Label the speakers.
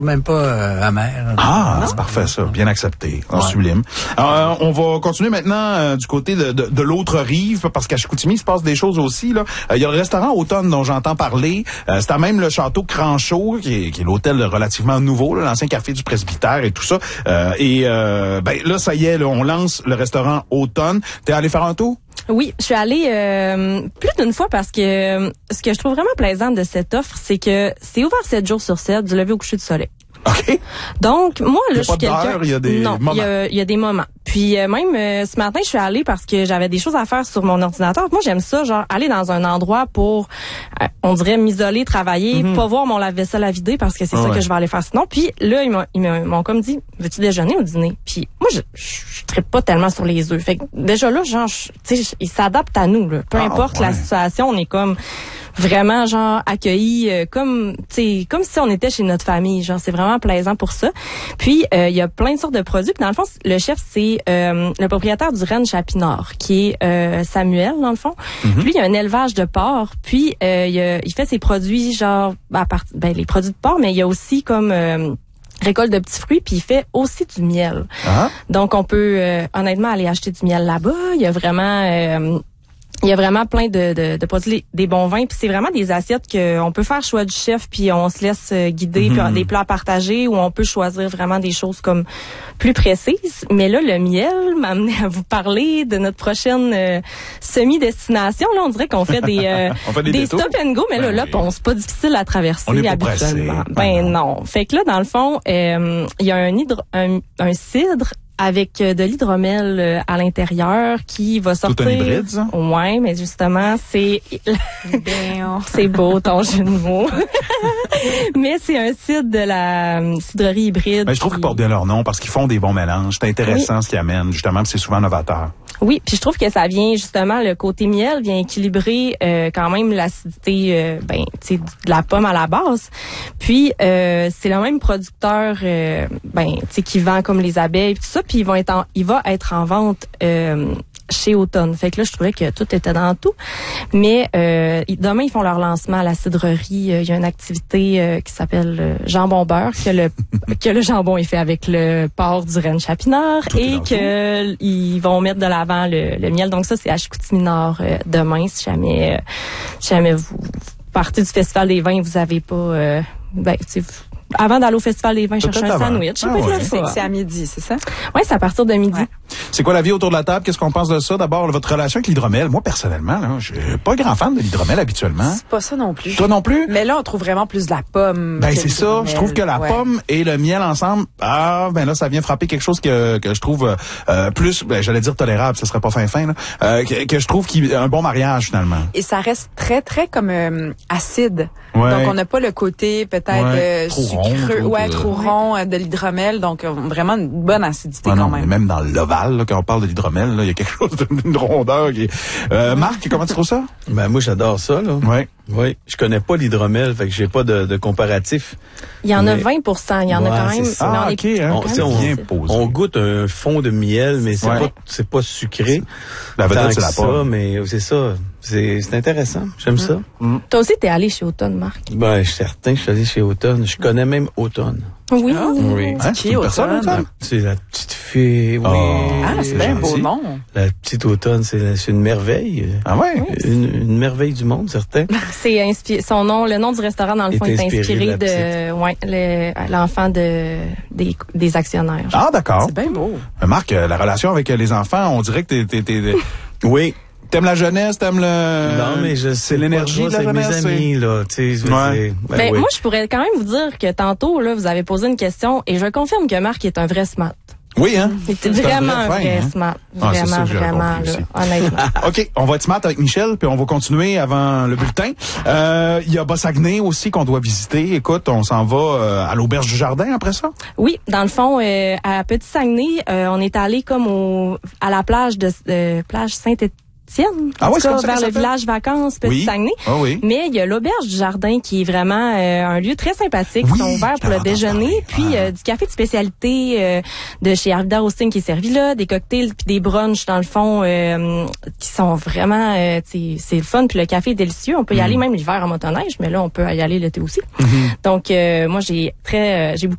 Speaker 1: Même pas amer.
Speaker 2: Ah, c'est parfait ça, bien accepté, sublime. On va continuer maintenant du côté de l'autre rive, parce qu'à Chicoutimi, il se passe des choses aussi. Là, il y a le restaurant Automne dont j'entends parler. C'est à même le château Cranchot, qui est l'hôtel relativement nouveau, là, l'ancien café du presbytère et tout ça. Là, ça y est, là, on lance le restaurant Automne. T'es allé faire un tour?
Speaker 3: Oui, je suis allée plus d'une fois parce que ce que je trouve vraiment plaisant de cette offre, c'est que c'est ouvert 7 jours sur 7, du lever au coucher du soleil.
Speaker 2: OK.
Speaker 3: Donc, moi, là, je suis quelqu'un...
Speaker 2: Il y a des moments.
Speaker 3: Il y a des moments. Puis, même ce matin, je suis allée parce que j'avais des choses à faire sur mon ordinateur. Moi, j'aime ça, genre, aller dans un endroit pour, on dirait, m'isoler, travailler, pas voir mon lave-vaisselle à vider parce que c'est ça que je vais aller faire sinon. Puis, là, ils m'ont comme dit, veux-tu déjeuner ou dîner? Puis, moi, je trippe pas tellement sur les œufs. Fait que, déjà là, genre, tu sais, ils s'adaptent à nous, là. Peu importe la situation, on est comme vraiment genre accueillis comme si on était chez notre famille, genre c'est vraiment plaisant pour ça. Puis il y a plein de sortes de produits. Puis dans le fond, le chef c'est le propriétaire du Rennes Chapinard qui est Samuel dans le fond. Puis lui, il y a un élevage de porc. Puis il fait ses produits genre les produits de porc, mais il y a aussi comme récolte de petits fruits, puis il fait aussi du miel. Donc on peut honnêtement aller acheter du miel là-bas. Il y a vraiment plein de produits, des bons vins, puis c'est vraiment des assiettes qu'on peut faire choix du chef, puis on se laisse guider, puis des plats partagés où on peut choisir vraiment des choses comme plus précises. Mais là, le miel m'a amené à vous parler de notre prochaine semi-destination. Là, on dirait qu'on fait des stop and go, mais là, c'est pas difficile à traverser habituellement. Non. Fait que là, dans le fond, il y a un cidre avec de l'hydromel à l'intérieur qui va sortir.
Speaker 2: Tout un hybride, ça?
Speaker 3: Ouais, mais justement, c'est beau ton jeu de mots. Mais c'est un cidre de la cidrerie hybride.
Speaker 2: Ben, je trouve qu'ils portent bien leur nom parce qu'ils font des bons mélanges. C'est intéressant ce qu'ils amènent, justement, c'est souvent novateur.
Speaker 3: Oui, puis je trouve que ça vient justement, le côté miel vient équilibrer quand même l'acidité de la pomme à la base. Puis c'est le même producteur qui vend comme les abeilles et tout ça, puis il va être en vente chez Automne. Fait que là, je trouvais que tout était dans tout. Mais demain, ils font leur lancement à la cidrerie. Il y a une activité qui s'appelle Jambon Beurre, que le jambon est fait avec le porc du Rennes Chapinard et que ils vont mettre de l'avant le miel. Donc ça, c'est à Chicoutimi-Nord demain, si jamais vous partez du Festival des vins, vous avez pas... avant d'aller au Festival des vins, chercher un sandwich.
Speaker 4: C'est à midi, c'est ça?
Speaker 3: Oui, c'est à partir de midi.
Speaker 4: Ouais.
Speaker 2: C'est quoi la vie autour de la table? Qu'est-ce qu'on pense de ça? D'abord, votre relation avec l'hydromel. Moi, personnellement, là, je suis pas grand fan de l'hydromel habituellement.
Speaker 4: C'est pas ça non plus.
Speaker 2: Toi non plus?
Speaker 4: Mais là, on trouve vraiment plus de la pomme.
Speaker 2: Ben, c'est ça. Je trouve que la pomme et le miel ensemble, là, ça vient frapper quelque chose que je trouve plus, j'allais dire tolérable, ce serait pas fin, là, que je trouve qui un bon mariage, finalement.
Speaker 4: Et ça reste très, très comme acide.
Speaker 2: Ouais.
Speaker 4: Donc, on n'a pas le côté peut-être sucreux, trop
Speaker 2: rond
Speaker 4: rond de l'hydromel. Donc, vraiment une bonne acidité quand même.
Speaker 2: Même dans l'ovale, là, quand on parle de l'hydromel, là, il y a quelque chose d'une rondeur qui est... Marc, comment tu trouves ça?
Speaker 1: Ben, moi, j'adore ça, là. Oui. Je connais pas l'hydromel, fait que j'ai pas de comparatif.
Speaker 3: Il y en a 20%. Il y en a quand même.
Speaker 2: Ah, OK.
Speaker 1: On goûte un fond de miel, mais c'est pas sucré.
Speaker 2: La vedette, c'est la pomme.
Speaker 1: Mais c'est ça. C'est intéressant. J'aime ça.
Speaker 3: Toi aussi, t'es allé chez Automne, Marc?
Speaker 1: Ben, je suis certain que je suis allé chez Automne. Je connais même Automne.
Speaker 3: Oui.
Speaker 1: Oui.
Speaker 2: Hein, c'est une personne, Automne?
Speaker 1: C'est la petite fille, oui.
Speaker 4: Ah, c'est bien beau nom.
Speaker 1: La petite Automne, c'est une merveille.
Speaker 2: Ah ouais?
Speaker 1: Une merveille du monde, certain.
Speaker 3: C'est inspiré, le nom du restaurant, dans le fond, est inspiré de l'enfant des actionnaires.
Speaker 2: Ah, d'accord.
Speaker 4: C'est bien beau.
Speaker 2: Marc, la relation avec les enfants, on dirait que t'es...
Speaker 1: Oui.
Speaker 2: T'aimes la jeunesse, t'aimes le...
Speaker 1: Non, mais
Speaker 2: c'est l'énergie de la jeunesse.
Speaker 1: C'est mes amis, là. Tu sais,
Speaker 3: moi, je pourrais quand même vous dire que tantôt, là, vous avez posé une question et je confirme que Marc est un vrai smart.
Speaker 2: Oui, hein?
Speaker 3: C'est vraiment un vrai smart. Vraiment, là, honnêtement.
Speaker 2: OK, on va être smart avec Michel, puis on va continuer avant le bulletin. Il y a Bas-Saguenay aussi qu'on doit visiter. Écoute, on s'en va à l'Auberge du Jardin après ça?
Speaker 3: Oui, dans le fond, à Petit-Saguenay, on est allé comme à la plage plage Saint-Étienne. Vers le village vacances Petit-Saguenay.
Speaker 2: Ah oui.
Speaker 3: Mais il y a l'Auberge du Jardin qui est vraiment un lieu très sympathique. Ils sont ouverts pour le déjeuner. Puis du café de spécialité de chez Arvida Austin qui est servi là, des cocktails puis des brunchs dans le fond qui sont vraiment c'est le fun. Puis le café est délicieux. On peut y aller même l'hiver en motoneige, mais là on peut y aller l'été aussi. Donc moi j'ai beaucoup